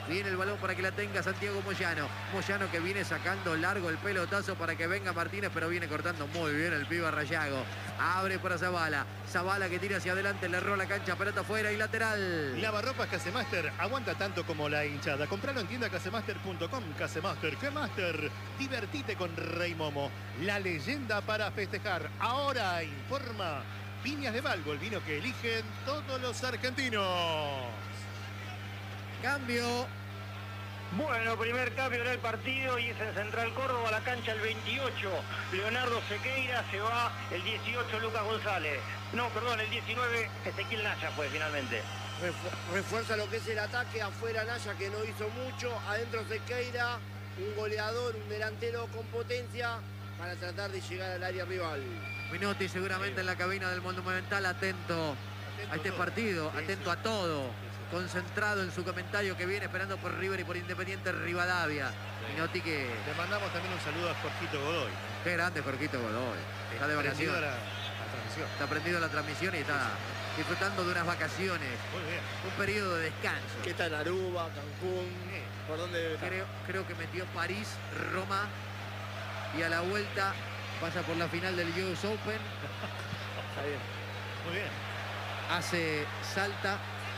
Viene el balón para que la tenga Santiago Moyano. Moyano que viene sacando largo el pelotazo para que venga Martínez, pero viene cortando muy bien el pibe Rayago. Abre para Zabala. Zabala que tira hacia adelante, le erró la cancha, pelota afuera y lateral. Lavarropas Casemaster, aguanta tanto como la hinchada. Compralo en tienda casemaster.com. Casemaster, ¿qué Master? Divertite con Rey Momo, la leyenda para festejar. Ahora informa Viñas de Valgo, el vino que eligen todos los argentinos. Cambio. Bueno, primer cambio en el partido y es en Central Córdoba, la cancha el 28. Leonardo Sequeira, se va el 18 Lucas González. No, perdón, el 19 Ezequiel Naya fue finalmente. Refuerza lo que es el ataque, afuera Naya que no hizo mucho, adentro Sequeira, un goleador, un delantero con potencia para tratar de llegar al área rival. Minotti seguramente en la cabina del Monumental, atento a este partido, atento a todo. Concentrado en su comentario que viene esperando por River y por Independiente Rivadavia. Minotti que... Le mandamos también un saludo a Jorgito Godoy. Qué grande Jorgito Godoy. Está de vacaciones. La transmisión. Está prendido la transmisión y está disfrutando de unas vacaciones. Muy bien. Un periodo de descanso. ¿Qué tal Aruba, Cancún? ¿Por dónde está? Creo que metió París, Roma y a la vuelta pasa por la final del US Open. Está bien. Muy bien. Hace Salta.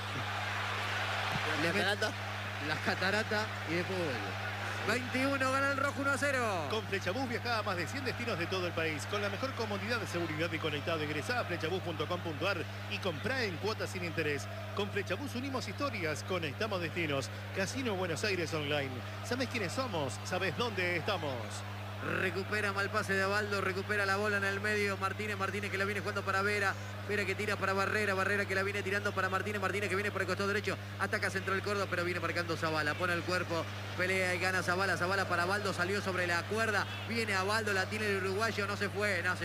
Las cataratas y después vuelve. 21, gana el rojo 1-0. Con Flechabús viaja a más de 100 destinos de todo el país. Con la mejor comodidad de seguridad y conectado. Ingresá a flechabús.com.ar y comprá en cuotas sin interés. Con Flechabús unimos historias, conectamos destinos. Casino Buenos Aires Online. ¿Sabés quiénes somos? ¿Sabés dónde estamos? Recupera mal pase de Abaldo, recupera la bola en el medio. Martínez que la viene jugando para Vera. Vera que tira para Barrera, Barrera que la viene tirando para Martínez que viene por el costado derecho. Ataca Central Córdoba, pero viene marcando Zabala. Pone el cuerpo, pelea y gana Zabala. Zabala para Abaldo, salió sobre la cuerda. Viene Abaldo, la tiene el uruguayo, no se fue. Nada.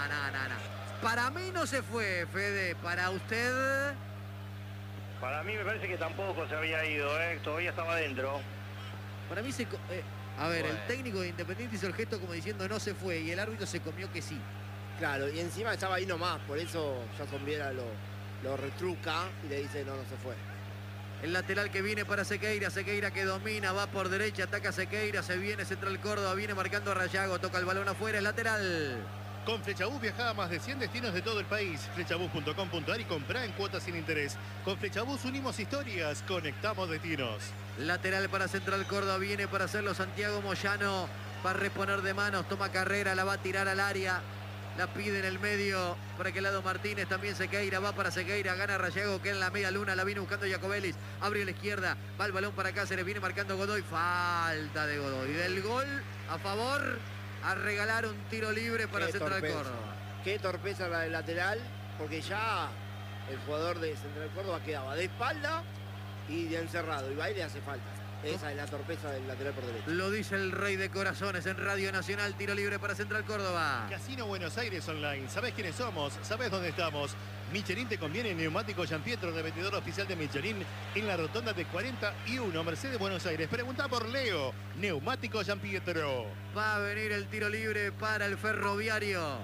Para mí no se fue, Fede. ¿Para usted? Para mí me parece que tampoco se había ido, todavía estaba adentro. Para mí se... A ver, Bueno. el técnico de Independiente hizo el gesto como diciendo no se fue y el árbitro se comió que sí. Claro, y encima estaba ahí nomás, por eso Jason Viera lo retruca y le dice no se fue. El lateral que viene para Sequeira, Sequeira que domina, va por derecha, ataca Sequeira, se viene Central Córdoba, viene marcando a Rayago, toca el balón afuera, el lateral. Con Flechabús viaja a más de 100 destinos de todo el país. Flechabús.com.ar y comprá en cuotas sin interés. Con Flechabús unimos historias, conectamos destinos. Lateral para Central Córdoba, viene para hacerlo Santiago Moyano, va a reponer de manos, toma carrera, la va a tirar al área. La pide en el medio, por aquel lado Martínez, también Sequeira, va para Sequeira, gana Rayago que en la media luna, la viene buscando Jacobelis, abre a la izquierda, va el balón para Cáceres, viene marcando Godoy, falta de Godoy. Del gol a favor, a regalar un tiro libre para Central Córdoba. Qué torpeza la del lateral, porque ya el jugador de Central Córdoba quedaba de espalda y de encerrado, y va y le hace falta. Esa es la torpeza del lateral por derecha. Lo dice el rey de corazones en Radio Nacional, tiro libre para Central Córdoba. Casino Buenos Aires Online. ¿Sabés quiénes somos? ¿Sabés dónde estamos? Michelin te conviene, neumático Gianpietro, revendedor oficial de Michelin en la rotonda de 41, Mercedes, Buenos Aires. Pregunta por Leo, neumático Gianpietro. Va a venir el tiro libre para el Ferroviario.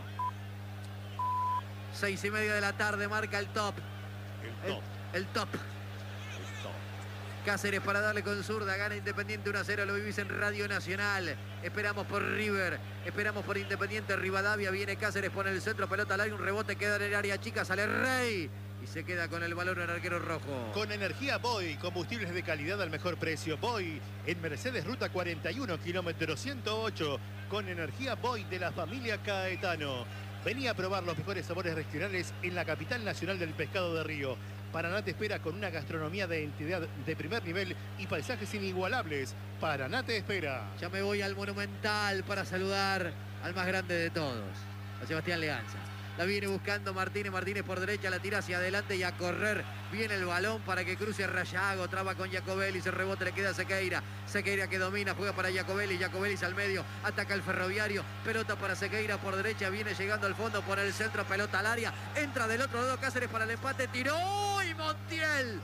6:30 de la tarde, marca el top. El top. Cáceres para darle con zurda, gana Independiente 1-0, lo vivís en Radio Nacional. Esperamos por River, esperamos por Independiente Rivadavia, viene Cáceres, pone el centro, pelota al aire, un rebote, queda en el área chica, sale Rey y se queda con el balón el arquero rojo. Con energía Boy, combustibles de calidad al mejor precio. Boy, en Mercedes Ruta 41, kilómetro 108, con energía Boy de la familia Caetano. Venía a probar los mejores sabores regionales en la capital nacional del pescado de Río. Paraná te espera con una gastronomía de entidad de primer nivel y paisajes inigualables. Paraná te espera. Ya me voy al Monumental para saludar al más grande de todos, a Sebastián Leanza. La viene buscando Martínez por derecha, la tira hacia adelante y a correr. Viene el balón para que cruce Rayago, traba con Jacobelis, el rebote le queda a Sequeira. Sequeira que domina, juega para Jacobelis al medio, ataca el Ferroviario, pelota para Sequeira por derecha, viene llegando al fondo por el centro, pelota al área, entra del otro lado Cáceres para el empate, tiró y Montiel,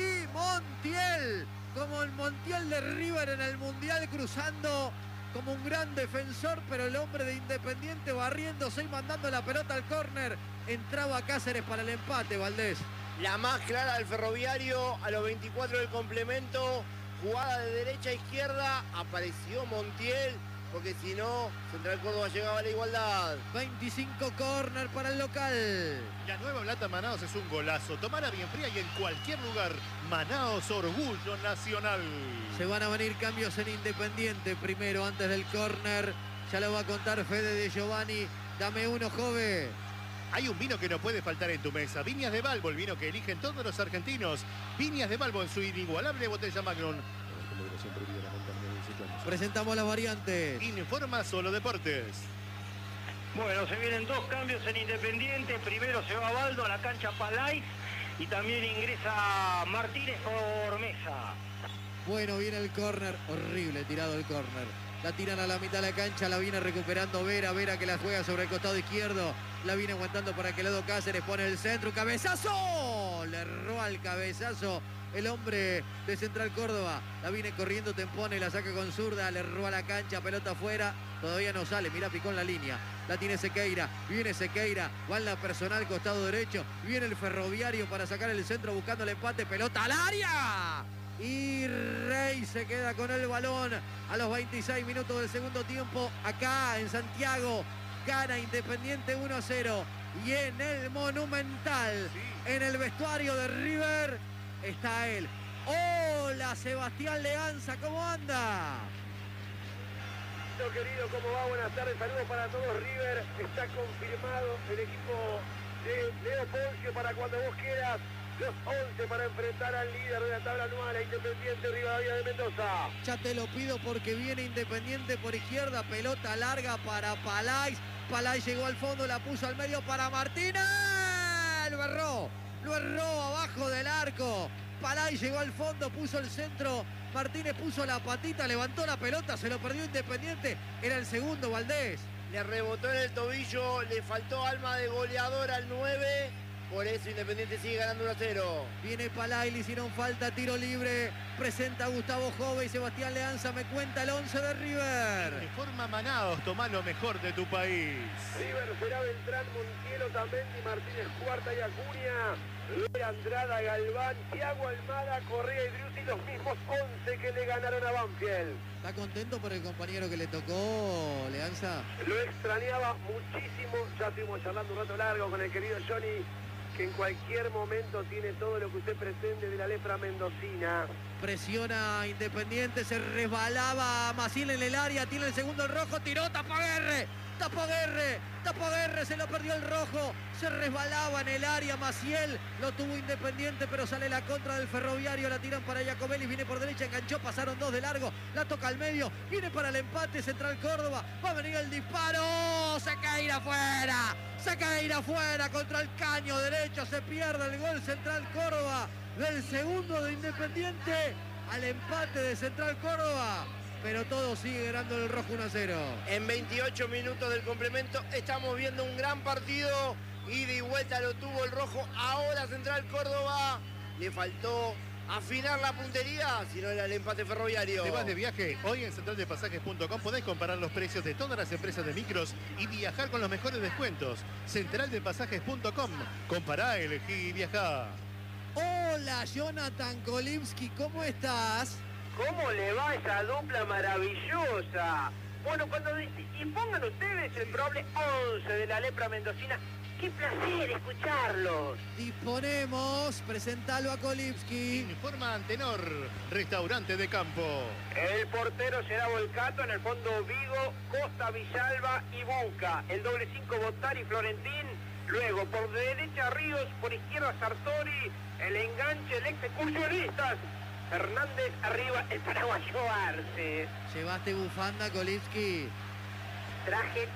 como el Montiel de River en el Mundial cruzando como un gran defensor, pero el hombre de Independiente barriéndose y mandando la pelota al córner. Entraba Cáceres para el empate, Valdés. La más clara del Ferroviario a los 24 del complemento. Jugada de derecha a izquierda, apareció Montiel, porque si no, Central Córdoba llegaba a la igualdad. 25 córner para el local. La nueva Lata Manaos es un golazo. Tomala bien fría y en cualquier lugar. Manaos, orgullo nacional. Se van a venir cambios en Independiente primero, antes del córner. Ya lo va a contar Fede de Giovanni. Dame uno, Jove. Hay un vino que no puede faltar en tu mesa. Viñas de Balbo, el vino que eligen todos los argentinos. Viñas de Balbo en su inigualable botella Magnum. Presentamos las variantes. Informa Solo Deportes. Bueno, se vienen dos cambios en Independiente. Primero se va Baldo a la cancha Palais y también ingresa Martínez por Mesa. Bueno, viene el córner. Horrible tirado el córner. La tiran a la mitad de la cancha, la viene recuperando Vera. Vera que la juega sobre el costado izquierdo. La viene aguantando para que Lado Cáceres pone el centro. ¡Cabezazo! Le erró al cabezazo el hombre de Central Córdoba. La viene corriendo Tempone, la saca con zurda, le erró a la cancha, pelota afuera. Todavía no sale, mirá, picó en la línea. La tiene Sequeira, viene Sequeira, va en la personal costado derecho. Viene el Ferroviario para sacar el centro buscando el empate, pelota al área. Y Rey se queda con el balón a los 26 minutos del segundo tiempo. Acá en Santiago gana Independiente 1-0. Y en el Monumental, en el vestuario de River, está él. Hola, Sebastián Leanza, ¿cómo anda? Querido, ¿cómo va? Buenas tardes, saludos para todos. River está confirmado el equipo de Leo Poncio para cuando vos quieras. Los 11 para enfrentar al líder de la tabla anual, a Independiente Rivadavia de Mendoza. Ya te lo pido porque viene Independiente por izquierda, pelota larga para Palais. Palais llegó al fondo, la puso al medio para Martínez. Lo erró abajo del arco. Palais llegó al fondo, puso el centro. Martínez puso la patita, levantó la pelota, se lo perdió Independiente. Era el segundo, Valdés. Le rebotó en el tobillo, le faltó alma de goleador al 9. Por eso Independiente sigue ganando 1-0. Viene Palais, le hicieron falta, tiro libre. Presenta a Gustavo Jove y Sebastián Leanza. Me cuenta el 11 de River. Informa Manaos, toma lo mejor de tu país. River será Beltrán, Montiel, Otamendi, Martínez, Cuarta y Acuña. Luis Andrada, Galván, Thiago Almada, Correa y Driussi, los mismos 11 que le ganaron a Banfield. ¿Está contento por el compañero que le tocó, Leanza? Lo extrañaba muchísimo. Ya estuvimos charlando un rato largo con el querido Johnny, que en cualquier momento tiene todo lo que usted pretende de la lepra mendocina. Presiona Independiente, se resbalaba Maciel en el área, tiene el segundo el rojo, tiró, tapó Guerre, se lo perdió el rojo, se resbalaba en el área Maciel, lo tuvo Independiente, pero sale la contra del Ferroviario, la tiran para Jacobelli, viene por derecha, enganchó, pasaron dos de largo, la toca al medio, viene para el empate Central Córdoba, va a venir el disparo, se cae ir afuera contra el caño derecho, se pierde el gol Central Córdoba del segundo de Independiente al empate de Central Córdoba. Pero todo sigue ganando el rojo 1-0. En 28 minutos del complemento estamos viendo un gran partido. Ida y vuelta lo tuvo el rojo. Ahora Central Córdoba le faltó afinar la puntería, si no era el empate Ferroviario. ¿Te vas de viaje? Hoy en centraldepasajes.com podés comparar los precios de todas las empresas de micros y viajar con los mejores descuentos. Centraldepasajes.com. Compará, elegí y viajá. Hola, Jonathan Kolibski, ¿cómo estás? ¿Cómo le va esa dupla maravillosa? Bueno, cuando y pongan ustedes el probable 11 de la lepra mendocina. ¡Qué placer escucharlos! Disponemos, presentalo a Kolibski. Informa Antenor, restaurante de campo. El portero será Volcato, en el fondo Vigo, Costa, Villalba y Bunca. El doble 5 Botari, Florentín. Luego por derecha Ríos, por izquierda Sartori. El enganche, el excursionistas. Hernández, arriba el paraguayo Arce. ¿Llevaste bufanda, Kolibski? Traje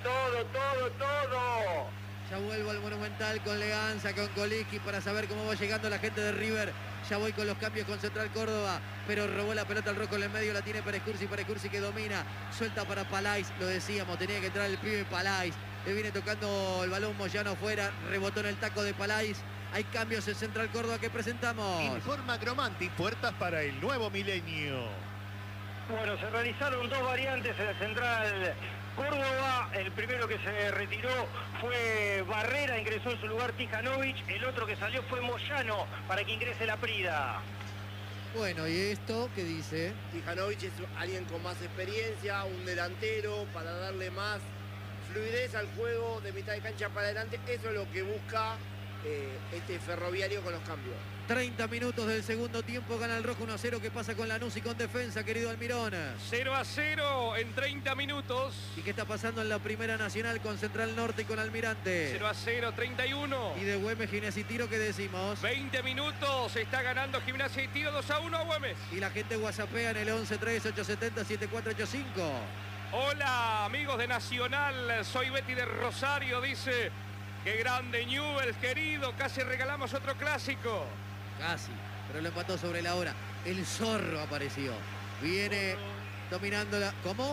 todo. Ya vuelvo al Monumental con Leanza, con Kolibski para saber cómo va llegando la gente de River. Ya voy con los cambios con Central Córdoba, pero robó la pelota al rojo en el medio, la tiene Pérez Cursi que domina, suelta para Palais, lo decíamos, tenía que entrar el pibe Palais. Le viene tocando el balón Moyano afuera, rebotó en el taco de Palais. Hay cambios en Central Córdoba que presentamos. Informa Cromanti, puertas para el nuevo milenio. Bueno, se realizaron dos variantes en el Central Córdoba. El primero que se retiró fue Barrera, ingresó en su lugar Tijanovic. El otro que salió fue Moyano para que ingrese la Prida. Bueno, ¿y esto qué dice? Tijanovic es alguien con más experiencia, un delantero para darle más fluidez al juego de mitad de cancha para adelante. Eso es lo que busca este Ferroviario con los cambios. 30 minutos del segundo tiempo, gana el rojo 1-0. ¿Qué pasa con Lanús y con defensa, querido Almirón? 0-0 en 30 minutos. ¿Y qué está pasando en la Primera Nacional con Central Norte y con Almirante? 0-0, 31. Y de Güemes, Gimnasia y Tiro, ¿qué decimos? 20 minutos, está ganando Gimnasia y Tiro 2-1 a Güemes. Y la gente whatsappea en el 11-3870-7485. Hola, amigos de Nacional, soy Betty de Rosario, dice. Qué grande Newell's, querido, casi regalamos otro clásico. Casi, pero lo empató sobre la hora. El Zorro apareció. Viene dominando la... ¿Cómo?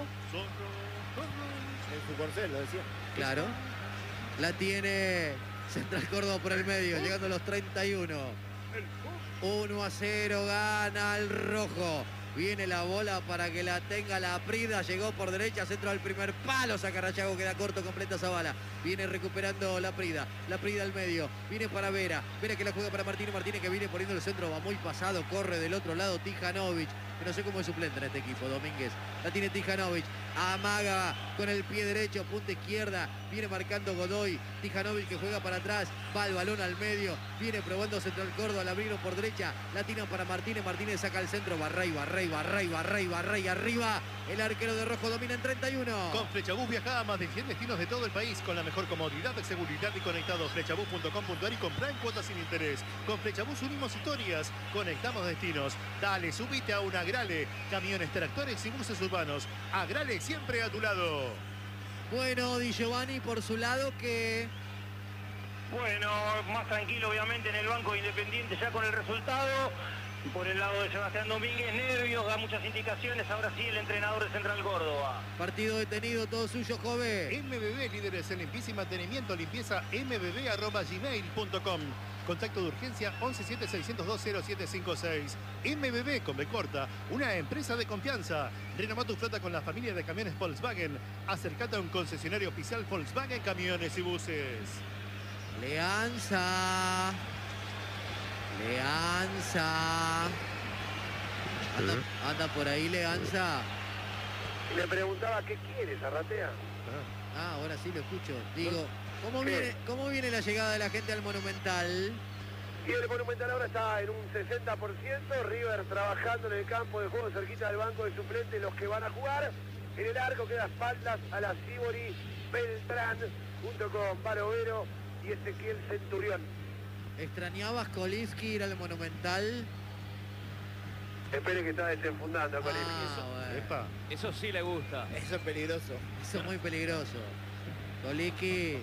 En su corcel, lo decía. Claro. La tiene Central Córdoba por el medio, llegando a los 31. 1-0, gana el rojo. Viene la bola para que la tenga la Prida. Llegó por derecha, centro al primer palo. Saca Rayago, queda corto, completa Zavala. Viene recuperando la Prida. La Prida al medio. Viene para Vera. Vera que la juega para Martínez. Martínez que viene poniendo el centro. Va muy pasado. Corre del otro lado Tijanovic. Que no sé cómo es suplente en este equipo, Domínguez. La tiene Tijanovic. Amaga con el pie derecho. Punta izquierda. Viene marcando Godoy. Tijanovic que juega para atrás. Va el balón al medio. Viene probando Central Córdoba. La abrieron por derecha. La tiran para Martínez. Martínez saca el centro. Barrey. Arriba. El arquero de rojo domina en 31. Con Flechabús viaja a más de 100 destinos de todo el país con la mejor comodidad, seguridad y conectado. Flechabús.com.ar y compra en cuotas sin interés. Con Flechabús unimos historias, conectamos destinos. Dale, subite a un Agrale. Camiones, tractores y buses urbanos. Agrale siempre a tu lado. Bueno, Di Giovanni por su lado que... Bueno, más tranquilo obviamente en el banco de Independiente ya con el resultado. Por el lado de Sebastián Domínguez, nervios, da muchas indicaciones. Ahora sí, el entrenador de Central Córdoba. Partido detenido, todo suyo, Jove. MBB, líderes en limpieza y mantenimiento, limpieza mbb@gmail.com. Contacto de urgencia 117-602-0756. MBB con B corta, una empresa de confianza. Renová tu flota con la familia de camiones Volkswagen. Acercate a un concesionario oficial Volkswagen Camiones y Buses. Leanza. Anda por ahí Leanza. Le preguntaba qué quiere, Zarratea. Ah, ahora sí lo escucho. Digo, ¿cómo viene la llegada de la gente al Monumental? Y el Monumental ahora está en un 60%. River trabajando en el campo de juego cerquita del banco de suplentes, los que van a jugar. En el arco queda espaldas a la Sibori Beltrán, junto con Barovero y Ezequiel Centurión. ¿Extrañabas Kolinski ir al Monumental? Espere que está desenfundando con Bueno. Eso sí le gusta. Eso es peligroso. Eso es muy peligroso. Kolinski.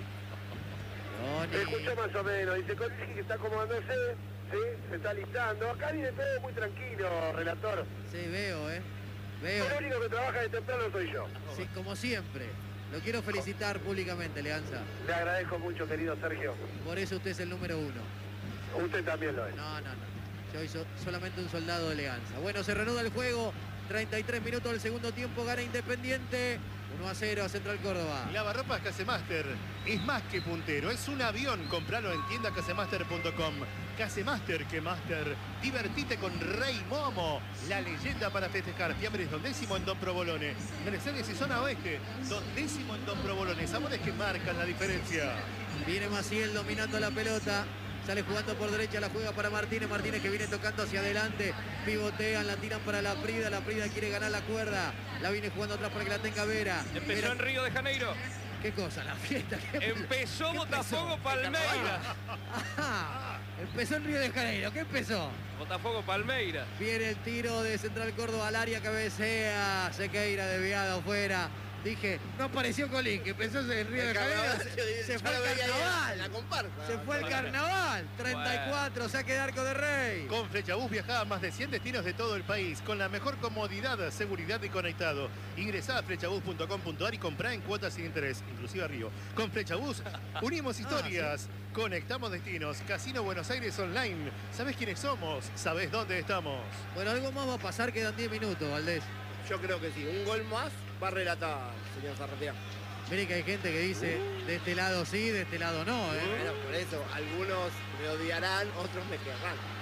Escuchó más o menos, dice Kolinski que está acomodándose, ¿sí? Se está listando. Acá viene todo muy tranquilo, relator. Sí, veo. Veo. El único que trabaja de temprano soy yo. Sí, como siempre. Lo quiero felicitar públicamente, Leanza. Le agradezco mucho, querido Sergio. Por eso usted es el número 1. Usted también lo es. No. Yo soy solamente un soldado de Leanza. Bueno, se reanuda el juego. 33 minutos del segundo tiempo. Gana Independiente. 1-0 a Central Córdoba. Lavarropas Casemaster es más que puntero, es un avión. Compralo en tiendacasemaster.com. Casemaster, que Master. Divertite con Rey Momo, la leyenda para festejar. Fiambres 2º en Don Provolone. Mercedes y Zona Oeste, 2º en Don Provolone. Sabores que marcan la diferencia. Viene Maciel dominando la pelota. Sale jugando por derecha, la juega para Martínez. Martínez que viene tocando hacia adelante. Pivotean, la tiran para la Prida. La Prida quiere ganar la cuerda. La viene jugando atrás para que la tenga Vera. Empezó en Río de Janeiro. ¿Qué cosa? La fiesta. Empezó Botafogo Palmeiras. Ajá. Empezó en Río de Janeiro. ¿Qué empezó? Botafogo Palmeiras. Viene el tiro de Central Córdoba al área, cabecea. Sequeira desviado afuera. Dije, no apareció Colín, que empezó en Río de Janeiro. Se fue al carnaval. La comparsa. Se fue al carnaval. 34, saque de arco de Rey. Con Flechabús viaja a más de 100 destinos de todo el país con la mejor comodidad, seguridad y conectado. Ingresá a flechabús.com.ar y comprá en cuotas sin interés, inclusive a Río. Con Flechabús unimos historias, conectamos destinos. Casino Buenos Aires Online. ¿Sabés quiénes somos? ¿Sabés dónde estamos? Bueno, algo más va a pasar, quedan 10 minutos, Valdés. Yo creo que sí. Un gol más va a relatar, señor Zarratea. Miren que hay gente que dice, de este lado sí, de este lado no, ¿eh? Bueno, por eso, algunos me odiarán, otros me querrán.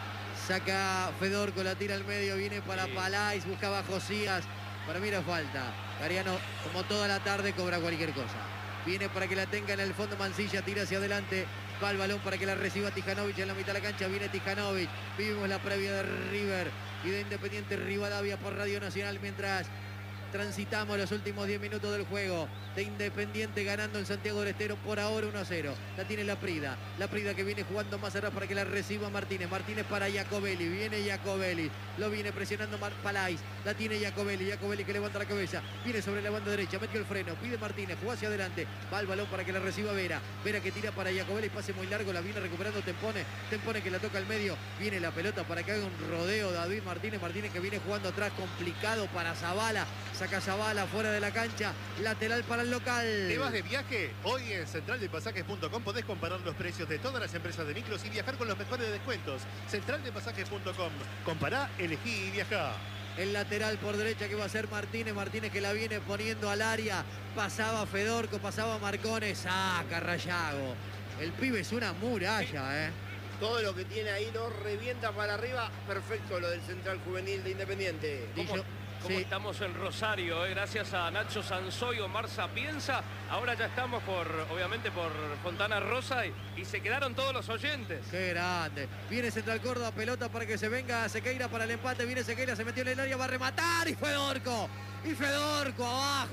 Saca Fedorco, la tira al medio, viene para Palais, buscaba Josías. Para mí era falta. Gariano, como toda la tarde, cobra cualquier cosa. Viene para que la tenga en el fondo Mancilla, tira hacia adelante. Va el balón para que la reciba Tijanovic en la mitad de la cancha. Viene Tijanovic. Vivimos la previa de River y de Independiente Rivadavia por Radio Nacional mientras transitamos los últimos 10 minutos del juego. De Independiente ganando en Santiago del Estero por ahora 1-0. La tiene la Prida que viene jugando más atrás para que la reciba Martínez. Martínez para Jacobelli. Viene Jacobelli. Lo viene presionando Palais. La tiene Jacobelli. Jacobelli que levanta la cabeza. Viene sobre la banda derecha. Metió el freno. Pide Martínez. Jugó hacia adelante. Va el balón para que la reciba Vera. Vera que tira para Jacobelli. Pase muy largo. La viene recuperando Tempone. Tempone que la toca al medio. Viene la pelota para que haga un rodeo David Martínez. Martínez que viene jugando atrás. Complicado para Zabala. Saca Zabala fuera de la cancha. Lateral para el local. ¿Te vas de viaje? Hoy en centraldepasajes.com podés comparar los precios de todas las empresas de micros y viajar con los mejores descuentos. Centraldepasajes.com. Compará, elegí y viajá. El lateral por derecha que va a ser Martínez. Martínez que la viene poniendo al área. Pasaba Fedorco, pasaba Marcones. Saca Rayago. El pibe es una muralla, Todo lo que tiene ahí lo revienta para arriba. Perfecto lo del central juvenil de Independiente. ¿Cómo estamos en Rosario? Gracias a Nacho Sansoy, Omar Sapienza. Ahora ya estamos obviamente por Fontana Rosa y se quedaron todos los oyentes. Qué grande. Viene Central Córdoba, pelota para que se venga Sequeira para el empate. Viene Sequeira, se metió en el área, va a rematar y Fedorco. Y Fedorco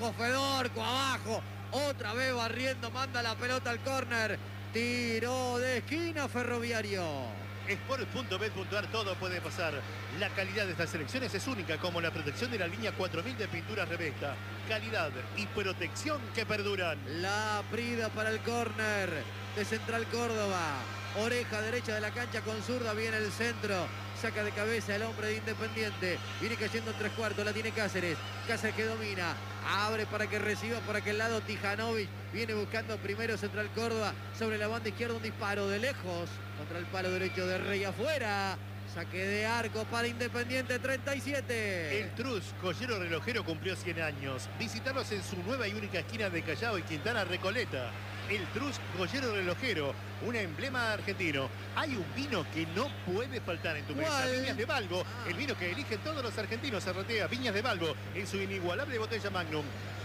abajo. Otra vez barriendo, manda la pelota al córner. Tiro de esquina Ferroviario. Sport.bet.ar, todo puede pasar. La calidad de estas selecciones es única, como la protección de la línea 4000 de pinturas Revesta. Calidad y protección que perduran. La Prida para el córner de Central Córdoba. Oreja derecha de la cancha con zurda, viene el centro. Saca de cabeza el hombre de Independiente. Viene cayendo en 3/4, la tiene Cáceres. Cáceres que domina. Abre para que reciba por aquel lado Tijanovic. Viene buscando primero Central Córdoba. Sobre la banda izquierda un disparo de lejos. Contra el palo derecho de Rey afuera. Saque de arco para Independiente 37. El Trus, joyero relojero, cumplió 100 años. Visítalos en su nueva y única esquina de Callao y Quintana Recoleta. El Trus, joyero relojero, un emblema argentino. Hay un vino que no puede faltar en tu mesa. Viñas de Balbo, el vino que eligen todos los argentinos. Arratea, Viñas de Balbo, en su inigualable botella Magnum.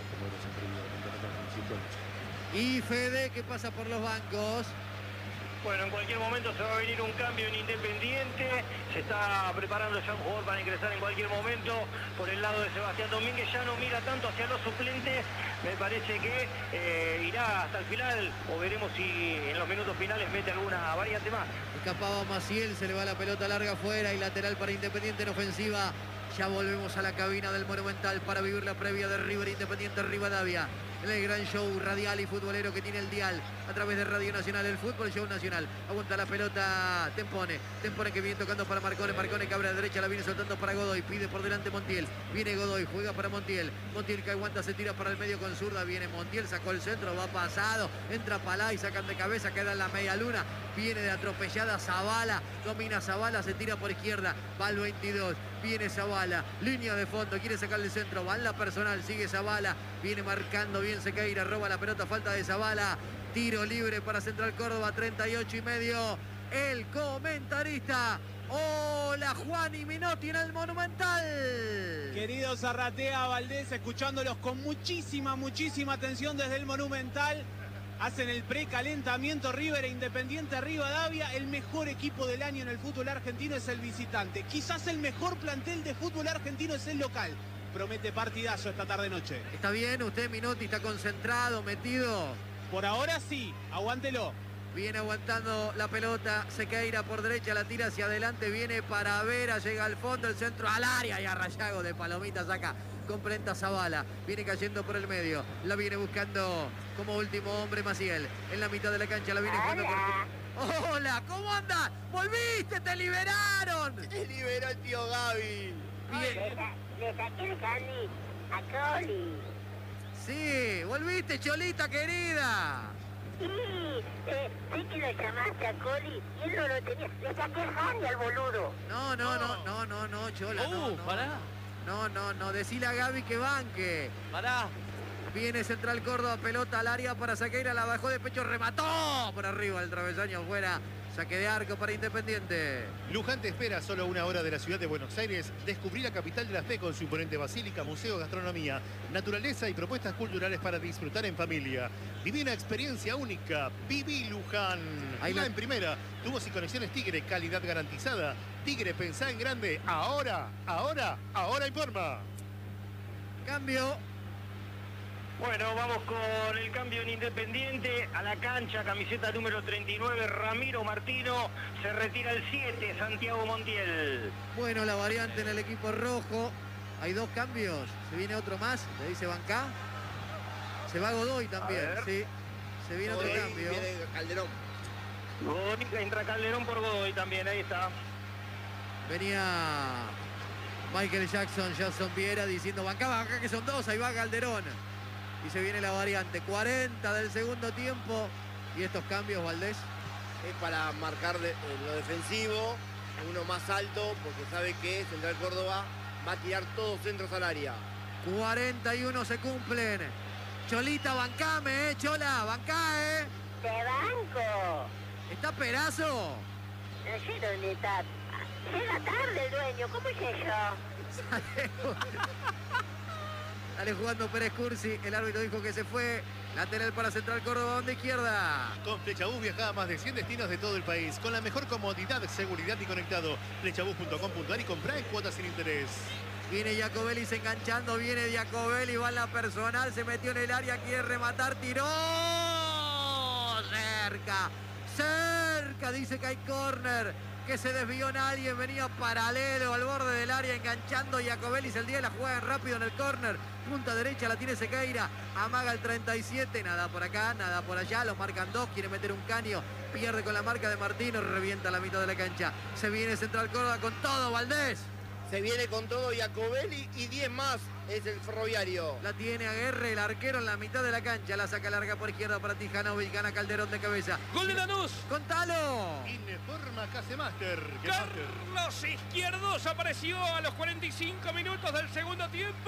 Y Fede que pasa por los bancos. Bueno, en cualquier momento se va a venir un cambio en Independiente. Se está preparando ya un jugador para ingresar en cualquier momento por el lado de Sebastián Domínguez. Ya no mira tanto hacia los suplentes. Me parece que irá hasta el final. O veremos si en los minutos finales mete alguna variante más. Escapaba Maciel, se le va la pelota larga afuera y lateral para Independiente en ofensiva. Ya volvemos a la cabina del Monumental para vivir la previa de River Independiente Rivadavia. En el gran show radial y futbolero que tiene el dial a través de Radio Nacional, el Fútbol Show Nacional. Aguanta la pelota Tempone que viene tocando para Marcone que abre a la derecha, la viene soltando para Godoy, pide por delante Montiel, viene Godoy, juega para Montiel que aguanta, se tira para el medio con zurda, viene Montiel, sacó el centro, va pasado, entra Palay, sacan de cabeza, queda en la media luna, viene de atropellada Zabala, domina Zabala, se tira por izquierda, va al 22, viene Zabala, línea de fondo, quiere sacarle el centro, va en la personal, sigue Zabala, viene marcando bien Sequeira, roba la pelota, falta de Zabala, tiro libre para Central Córdoba, 38,5. El comentarista, hola Juan y Minotti en el Monumental. Queridos Arratea, Valdés, escuchándolos con muchísima atención desde el Monumental. Hacen el precalentamiento River e Independiente Rivadavia. El mejor equipo del año en el fútbol argentino es el visitante. Quizás el mejor plantel de fútbol argentino es el local. Promete partidazo esta tarde-noche. ¿Está bien usted, Minotti? ¿Está concentrado, metido? Por ahora sí, aguántelo. Viene aguantando la pelota, Sequeira por derecha, la tira hacia adelante, viene para Vera, llega al fondo, el centro al área y a Rayago de Palomita saca con Prenta Zabala. Viene cayendo por el medio, la viene buscando como último hombre Maciel. En la mitad de la cancha la viene jugando por... ¡Hola! ¿Cómo andas? ¡Volviste! ¡Te liberaron! Te liberó el tío Gaby. Bien. Le saqué el Cali a Coli. Sí, volviste, Cholita querida. Sí, sé que lo llamaste a Coli y él no lo tenía. Le saqué el Cali al boludo. No, Chola, no. Pará. No, decile a Gaby que banque. Pará. Viene Central Córdoba, pelota al área para Sequeira, la bajó de pecho, remató por arriba el travesaño fuera. Saque de arco para Independiente. Luján te espera a solo 1 hora de la ciudad de Buenos Aires. Descubrí la capital de la fe con su imponente basílica, museo, gastronomía, naturaleza y propuestas culturales para disfrutar en familia. Viví una experiencia única. Viví Luján. Ahí va en primera. Tubos y conexiones Tigre, calidad garantizada. Tigre, pensá en grande. Ahora informa. Cambio. Bueno, vamos con el cambio en Independiente. A la cancha, camiseta número 39, Ramiro Martino. Se retira el 7, Santiago Montiel. Bueno, la variante en el equipo rojo. Hay 2 cambios. Se viene otro más. Le dice Bancá. Se va Godoy también. Sí. Se viene otro cambio. Viene Calderón. Godoy, entra Calderón por Godoy también. Ahí está. Venía Michael Jackson Viera diciendo Bancá, que son 2. Ahí va Calderón. Y se viene la variante, 40 del segundo tiempo. Y estos cambios, Valdés. Es para marcar lo defensivo, uno más alto, porque sabe que Central Córdoba va a tirar todos centros al área. 41 se cumplen. Cholita, bancame, Chola, bancá, Te banco. ¿Está Perazo? No sé dónde está. Llega tarde el dueño, ¿cómo es eso? Sale jugando Pérez Cursi, el árbitro dijo que se fue. Lateral para Central Córdoba, banda izquierda. Con Flechabús viaja a más de 100 destinos de todo el país. Con la mejor comodidad, seguridad y conectado. Flechabús.com.ar y compra en cuotas sin interés. Viene Giacobelis enganchando, viene Giacobelis, va en la personal, se metió en el área, quiere rematar, tiró. Cerca, dice que hay córner. Que se desvió nadie, venía paralelo al borde del área, enganchando Giacobelis. El día la juega rápido en el córner. Punta derecha la tiene Sequeira. Amaga el 37. Nada por acá, nada por allá. Los marcan 2. Quiere meter un caño. Pierde con la marca de Martino. Revienta la mitad de la cancha. Se viene Central Córdoba con todo, Valdés. Se viene con todo Giacobelis y 10 más es el Ferroviario. La tiene Aguerre, el arquero en la mitad de la cancha. La saca larga por izquierda para Tijanovic. Gana Calderón de cabeza. ¡Gol de Lanús! ¡Contalo! Informa Casemaster. Carlos Izquierdos apareció a los 45 minutos del segundo tiempo.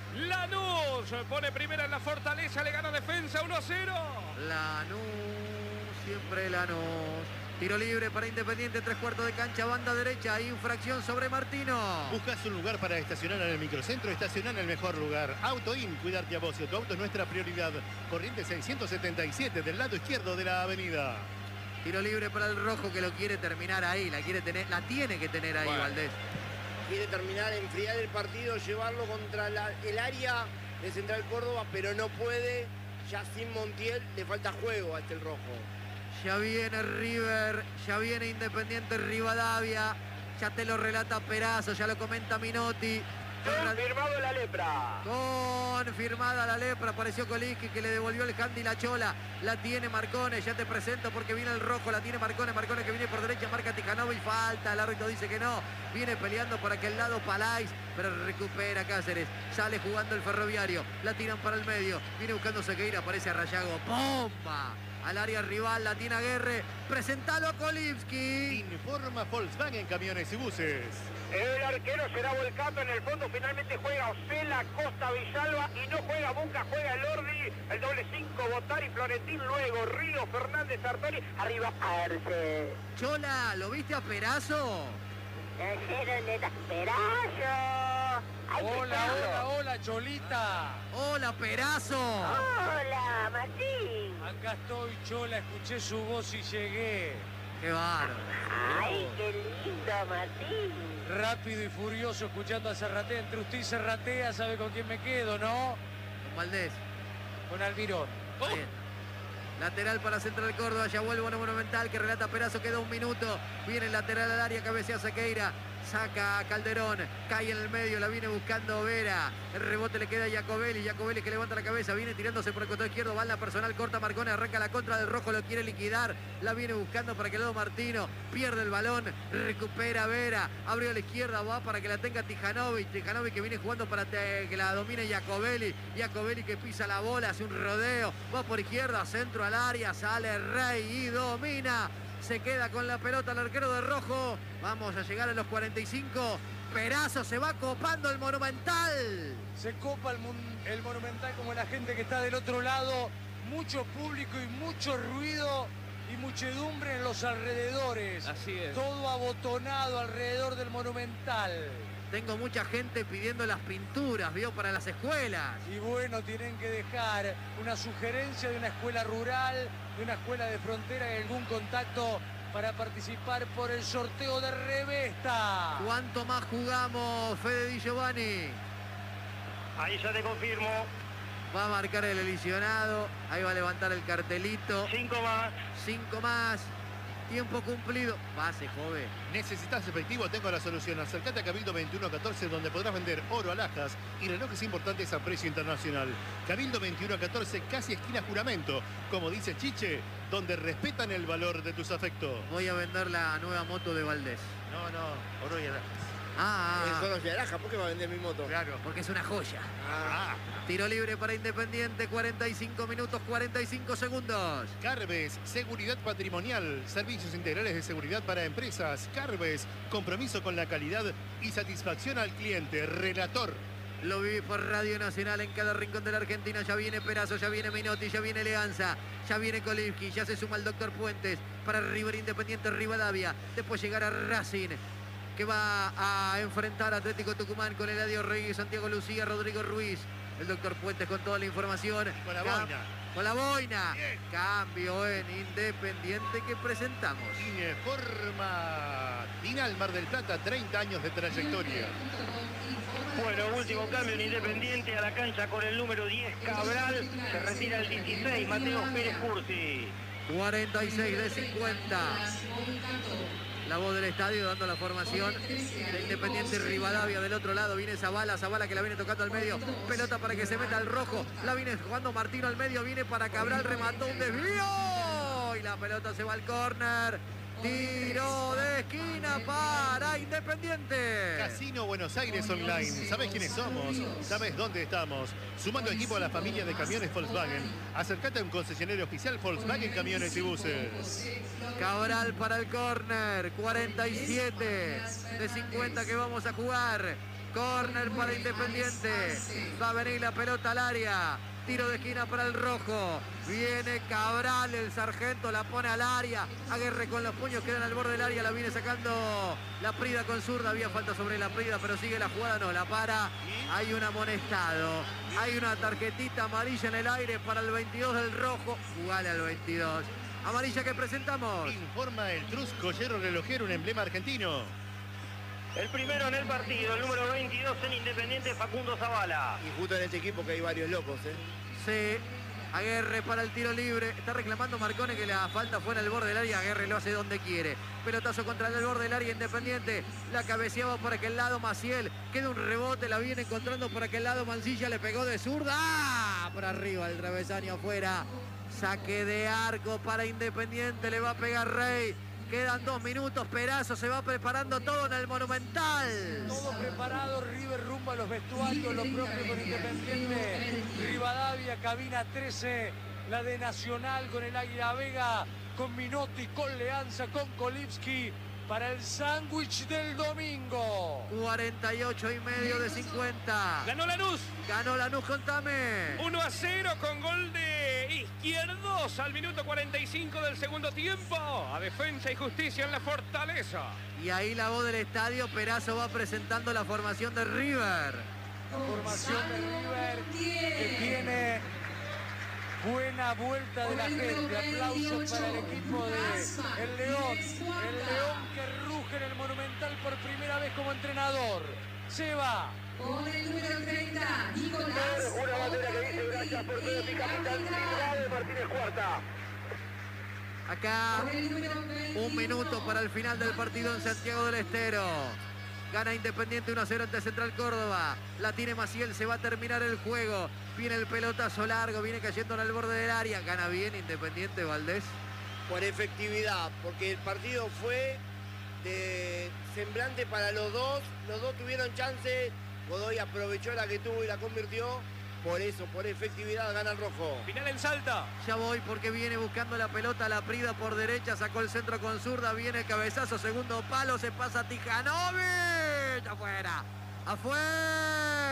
Lanús pone primera en la Fortaleza, le gana Defensa 1-0. Lanús, siempre Lanús. Tiro libre para Independiente, 3/4 de cancha, banda derecha, infracción sobre Martino. ¿Buscas un lugar para estacionar en el microcentro? Estaciona en el mejor lugar. Autoin, cuidarte a vos y a tu auto es nuestra prioridad. Corriente 677 del lado izquierdo de la avenida. Tiro libre para el rojo que lo quiere terminar ahí, la tiene que tener ahí, Bueno. Valdés. Quiere terminar, enfriar el partido, llevarlo contra el área de Central Córdoba, pero no puede. Ya sin Montiel le falta juego a el rojo. Ya viene River, ya viene Independiente Rivadavia, ya te lo relata Perazo, ya lo comenta Minotti. Confirmado la lepra. Confirmada la lepra, apareció Koliski que le devolvió el handy la Chola. La tiene Marcone, ya te presento porque viene el rojo, la tiene Marcone que viene por derecha, marca Tijanovic, falta, el árbitro dice que no. Viene peleando por aquel lado Palais, pero recupera Cáceres. Sale jugando el Ferroviario, la tiran para el medio, viene buscando Sequeira, aparece a Rayago, ¡bomba! Al área rival, la tiene Aguerre, presentalo a Kolivski. Informa Volkswagen Camiones y Buses. El arquero será Volcato, en el fondo finalmente juega Osela, Costa, Villalba y no juega Bunca, juega el Ordi, el doble 5, Botari, Florentín, luego Río, Fernández, Sartori, arriba Arce. Chola, ¿lo viste a Perazo? No sé dónde está. Perazo. Hola, Cholita. Hola, Perazo. Hola, Martín. Acá estoy, Chola, escuché su voz y llegué. Qué bárbaro. Ay, qué lindo, Martín. Rápido y furioso escuchando a Serratea. Entre usted y Serratea, ¿sabe con quién me quedo, no? Con Valdés. Con Almirón. Bien. Lateral para Central Córdoba, ya vuelve a Monumental que relata Perazo, queda 1 minuto. Viene el lateral al área, cabecea Sequeira. Saca a Calderón, cae en el medio, la viene buscando Vera. El rebote le queda a Giacobelis que levanta la cabeza, viene tirándose por el costado izquierdo, va en la personal, corta Marcone, arranca la contra del rojo, lo quiere liquidar. La viene buscando para que le dé Martino, pierde el balón, recupera Vera, abrió a la izquierda, va para que la tenga Tijanovic que viene jugando para que la domine Giacobelis que pisa la bola, hace un rodeo, va por izquierda, centro al área, sale Rey y domina. Se queda con la pelota el arquero de rojo. Vamos a llegar a los 45. Perazo se va copando el Monumental. Se copa el Monumental como la gente que está del otro lado. Mucho público y mucho ruido. y muchedumbre en los alrededores. Así es. Todo abotonado alrededor del Monumental. Tengo mucha gente pidiendo las pinturas, ¿vio? Para las escuelas. Y bueno, tienen que dejar una sugerencia de una escuela rural, de una escuela de frontera y algún contacto para participar por el sorteo de revista. ¿Cuánto más jugamos, Fede Di Giovanni? Ahí ya te confirmo. Va a marcar el lesionado. Ahí va a levantar el cartelito. 5 más. 5 más. Tiempo cumplido. Pase, joven. ¿Necesitas efectivo? Tengo la solución. Acércate a Cabildo 2114, donde podrás vender oro, alhajas y relojes importantes a precio internacional. Cabildo 2114, casi esquina Juramento. Como dice Chiche, donde respetan el valor de tus afectos. Voy a vender la nueva moto de Valdés. No, oro y alhajas. Solo Yaraja, ¿por qué va a vender mi moto? Claro. Porque es una joya. Ah. Tiro libre para Independiente, 45 minutos, 45 segundos. Carves, seguridad patrimonial, servicios integrales de seguridad para empresas. Carves, compromiso con la calidad y satisfacción al cliente. Relator. Lo viví por Radio Nacional en cada rincón de la Argentina. Ya viene Perazo, ya viene Minotti, ya viene Leanza, ya viene Kolivski, ya se suma el Doctor Puentes para River Independiente Rivadavia. Después llegará Racing, que va a enfrentar a Atlético Tucumán con Eladio Reyes, Santiago Lucía, Rodrigo Ruiz. El Doctor Puentes con toda la información. Con la boina. Con la boina. Bien. Cambio en Independiente que presentamos. Informa Tinal Mar del Plata, 30 años de trayectoria. Bueno, último cambio en Independiente a la cancha con el número 10, Cabral. Se retira el 16, Mateo Pérez Cursi. 46 de 50. La voz del estadio dando la formación de Independiente Rivadavia. Del otro lado viene Zavala que la viene tocando al medio. Pelota para que se meta al rojo. La viene jugando Martino al medio. Viene para Cabral, remató un desvío. Y la pelota se va al córner. Tiro de esquina para Independiente. Casino Buenos Aires Online. ¿Sabés quiénes somos? ¿Sabés dónde estamos? Suma tu equipo a la familia de camiones Volkswagen. Acércate a un concesionario oficial Volkswagen Camiones y Buses. Cabral para el córner. 47 de 50 que vamos a jugar. Córner para Independiente. Va a venir la pelota al área. Tiro de esquina para el rojo. Viene Cabral, el sargento, la pone al área. Aguerre con los puños, queda en el borde del área. La viene sacando la Prida con zurda. Había falta sobre la Prida, pero sigue la jugada. No, la para. Hay un amonestado. Hay una tarjetita amarilla en el aire para el 22 del rojo. Jugale al 22. Amarilla que presentamos. Informa el Trusco Hierro Relojero, un emblema argentino. El primero en el partido, el número 22 en Independiente, Facundo Zavala. Y justo en este equipo que hay varios locos, Sí. Aguerre para el tiro libre. Está reclamando Marcone que la falta fue en el borde del área. Aguerre lo hace donde quiere. Pelotazo contra el borde del área Independiente. La cabeceaba por aquel lado Maciel. Queda un rebote. La viene encontrando por aquel lado Mancilla. Le pegó de zurda. ¡Ah! Por arriba el travesaño afuera. Saque de arco para Independiente. Le va a pegar Rey. Quedan 2 minutos. Perazo se va preparando todo en el Monumental. Todo preparado, River rumbo a los vestuarios, lo propio con Independiente. Rivadavia, cabina 13, la de Nacional con el Águila Vega, con Minotti, con Leanza, con Kolivski, para el sándwich del domingo. 48,5 de 50. Ganó Lanús. Ganó Lanús, contame. 1-0 con gol de Izquierdos al minuto 45 del segundo tiempo. A Defensa y Justicia en la Fortaleza. Y ahí la voz del estadio. Perazo va presentando la formación de River. Formación de River que tiene buena vuelta de la gente. Aplausos para el equipo de El León. El León que ruge en el Monumental por primera vez como entrenador. Se va. Con el número 30, Nicolás. Una bandera que dice gracias por todo mi capitán Silvado Martínez Cuarta. Acá 1 minuto para el final del partido en Santiago del Estero. Gana Independiente 1-0 ante Central Córdoba. La tiene Maciel, se va a terminar el juego. Viene el pelotazo largo, viene cayendo en el borde del área. Gana bien Independiente, Valdés. Por efectividad, porque el partido fue de semblante para los dos. Los dos tuvieron chance. Godoy aprovechó la que tuvo y la convirtió. Por eso, por efectividad, gana el rojo. Final en Salta. Ya voy porque viene buscando la pelota. La Prida por derecha, sacó el centro con zurda. Viene el cabezazo, segundo palo, se pasa Tijanovic. Afuera. Afuera.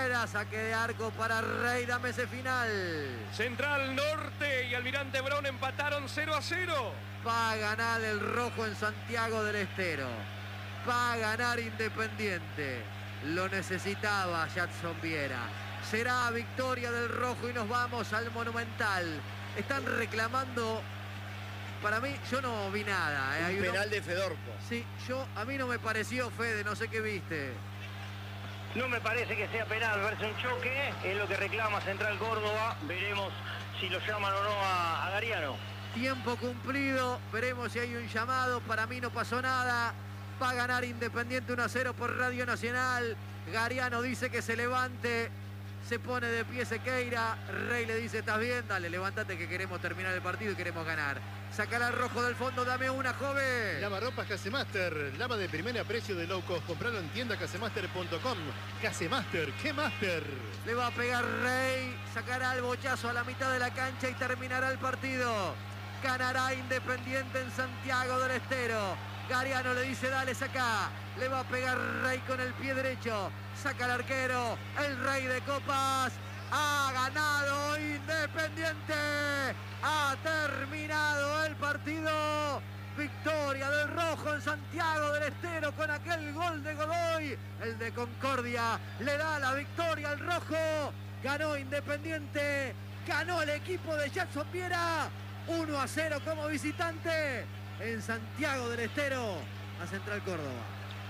Correa, saque de arco para Rey, dame ese final. Central Norte y Almirante Brown empataron 0-0. Va a ganar el rojo en Santiago del Estero. Va a ganar Independiente. Lo necesitaba Jadson Viera. Será victoria del rojo y nos vamos al Monumental. Están reclamando. Para mí, yo no vi nada. Un penal de Fedorco. Sí, a mí no me pareció, Fede, no sé qué viste. No me parece que sea penal, verse un choque, es lo que reclama Central Córdoba. Veremos si lo llaman o no a Gariano. Tiempo cumplido, veremos si hay un llamado. Para mí no pasó nada. Va a ganar Independiente 1-0 por Radio Nacional. Gariano dice que se levante. Se pone de pie Sequeira. Rey le dice, ¿estás bien? Dale, levántate que queremos terminar el partido y queremos ganar. Sácala al rojo del fondo, dame una, joven. Lavarropas Casemaster, lava de primera precio de low cost. Compralo en tienda casemaster.com. Casemaster, ¿qué master? Le va a pegar Rey, sacará el bochazo a la mitad de la cancha y terminará el partido. Ganará Independiente en Santiago del Estero. Gariano le dice, dale, saca. Le va a pegar Rey con el pie derecho. Saca al arquero, el Rey de Copas. Ha ganado Independiente. Ha terminado el partido. Victoria del rojo en Santiago del Estero con aquel gol de Godoy. El de Concordia le da la victoria al rojo. Ganó Independiente. Ganó el equipo de Jadson Viera. 1-0 como visitante en Santiago del Estero a Central Córdoba.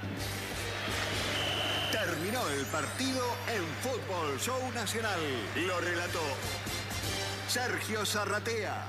Terminó el partido en Fútbol Show Nacional. Lo relató Sergio Zarratea.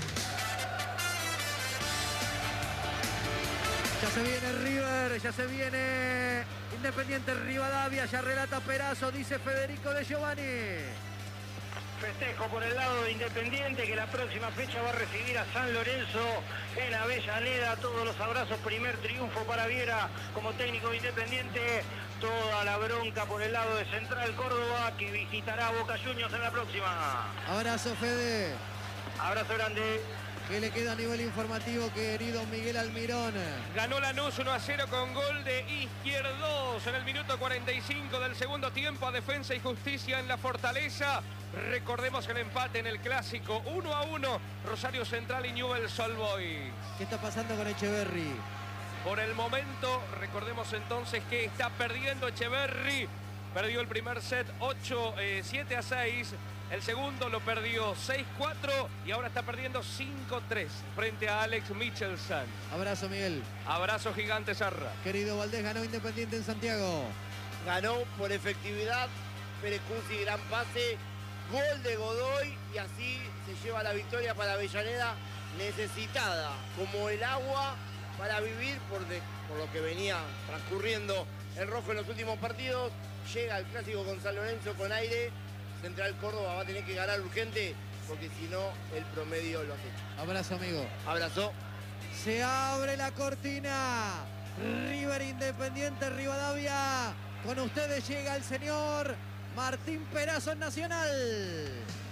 Ya se viene River, ya se viene Independiente Rivadavia, ya relata Perazo, dice Federico de Giovanni. Festejo por el lado de Independiente, que la próxima fecha va a recibir a San Lorenzo en Avellaneda. Todos los abrazos, primer triunfo para Viera como técnico de Independiente. Toda la bronca por el lado de Central Córdoba, que visitará a Boca Juniors en la próxima. Abrazo, Fede. Abrazo grande. ¿Qué le queda a nivel informativo, querido Miguel Almirón? Ganó Lanús 1-0 con gol de Izquierdos en el minuto 45 del segundo tiempo a Defensa y Justicia en la Fortaleza. Recordemos el empate en el clásico 1-1, Rosario Central y Newell's Old Boys. ¿Qué está pasando con Echeverri? Por el momento, recordemos entonces que está perdiendo Echeverri. Perdió el primer set 7-6. El segundo lo perdió 6-4 y ahora está perdiendo 5-3 frente a Alex Michelson. Abrazo, Miguel. Abrazo gigante, Sarra. Querido Valdés, ganó Independiente en Santiago. Ganó por efectividad, Perecuzzi, gran pase, gol de Godoy y así se lleva la victoria para Avellaneda, necesitada como el agua para vivir por lo que venía transcurriendo el rojo en los últimos partidos. Llega el clásico con San Lorenzo con aire. Central Córdoba va a tener que ganar urgente porque si no el promedio lo hace. Abrazo, amigo. Abrazo. Se abre la cortina. River Independiente Rivadavia. Con ustedes llega el señor Martín Perazo en Nacional.